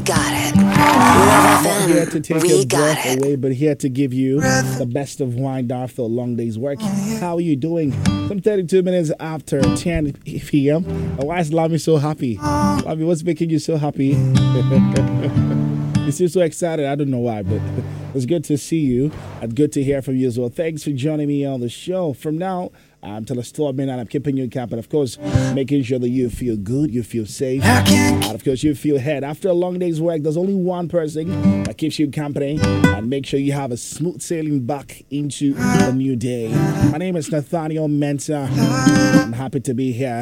got it. Love Not here to FM, take we your got breath it. away, but here to give you the best of wine after a long day's work. How are you doing? Some 32 minutes after 10 p.m. Why is Lami so happy? Lami, what's making you so happy? You seem so excited. I don't know why, but it's good to see you and good to hear from you as well. Thanks for joining me on the show. From now until the store midnight, I'm keeping you in camp and, of course, making sure that you feel good, you feel safe, and, of course, you feel head. After a long day's work, there's only one person that keeps you company and make sure you have a smooth sailing back into the new day. My name is Nathaniel Mensah. I'm happy to be here.